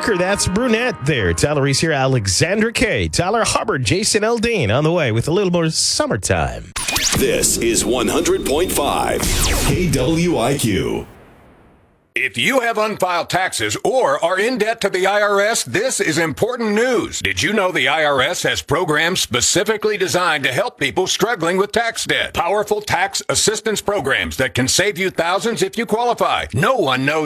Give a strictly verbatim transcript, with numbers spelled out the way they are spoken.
Parker, that's Brunette there. Tyler Reese here, Alexandra Kay, Tyler Hubbard, Jason Aldean on the way with a little more summertime. This is one hundred point five K W I Q. If you have unfiled taxes or are in debt to the I R S, this is important news. Did you know the I R S has programs specifically designed to help people struggling with tax debt? Powerful tax assistance programs that can save you thousands if you qualify. No one knows